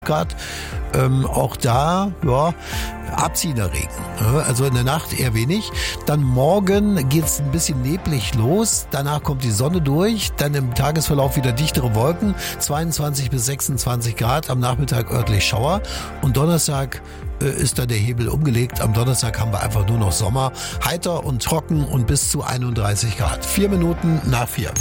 Grad. Auch da, ja, abziehender Regen. Also in der Nacht eher wenig. Dann morgen geht's ein bisschen neblig los. Danach kommt die Sonne durch. Dann im Tagesverlauf wieder dichtere Wolken. 22 bis 26 Grad. Am Nachmittag örtlich Schauer. Und Donnerstag ist da der Hebel umgelegt. Am Donnerstag haben wir einfach nur noch Sommer. Heiter und trocken und bis zu 31 Grad. 4 Minuten nach 4.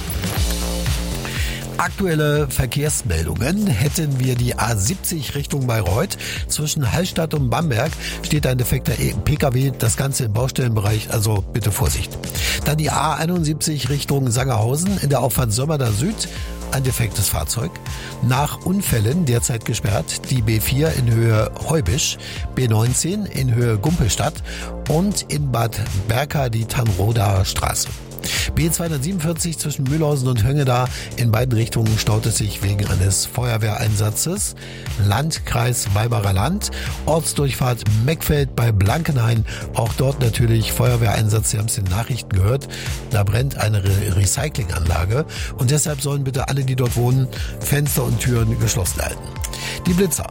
Aktuelle Verkehrsmeldungen hätten wir die A70 Richtung Bayreuth. Zwischen Hallstatt und Bamberg steht ein defekter Pkw, das Ganze im Baustellenbereich, also bitte Vorsicht. Dann die A71 Richtung Sangerhausen in der Auffahrt Sömmerda Süd. Ein defektes Fahrzeug. Nach Unfällen derzeit gesperrt die B4 in Höhe Heubisch, B19 in Höhe Gumpelstadt und in Bad Berka die Tanrodaer Straße. B247 zwischen Mühlhausen und Höngeda in beiden Richtungen staut es sich wegen eines Feuerwehreinsatzes. Landkreis Weimarer Land, Ortsdurchfahrt Meckfeld bei Blankenhain, auch dort natürlich Feuerwehreinsatz, Sie haben es in den Nachrichten gehört, da brennt eine Recyclinganlage und deshalb sollen bitte alle, die dort wohnen, Fenster und Türen geschlossen halten. Die Blitzer.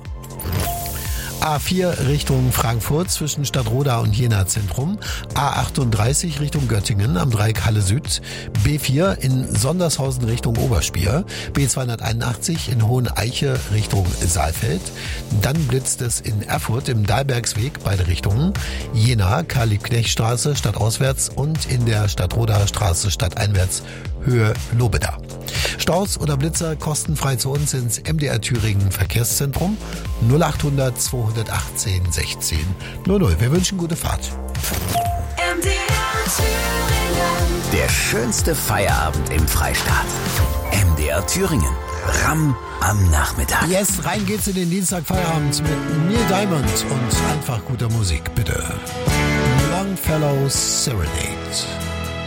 A4 Richtung Frankfurt zwischen Stadtroda und Jena Zentrum, A38 Richtung Göttingen am Dreieck Halle Süd, B4 in Sondershausen Richtung Oberspier, B281 in Hoheneiche Richtung Saalfeld, dann blitzt es in Erfurt im Dahlbergsweg beide Richtungen, Jena Karl-Liebknecht-Straße stadtauswärts und in der Stadtrodaer Straße stadteinwärts Höhe Lobeda. Staus oder Blitzer kostenfrei zu uns ins MDR Thüringen Verkehrszentrum 0800 218 16 00. Wir wünschen gute Fahrt. MDR Thüringen. Der schönste Feierabend im Freistaat. MDR Thüringen. Ram am Nachmittag. Yes, rein geht's in den Dienstagfeierabend mit Neil Diamond und einfach guter Musik, bitte. Longfellow Serenade.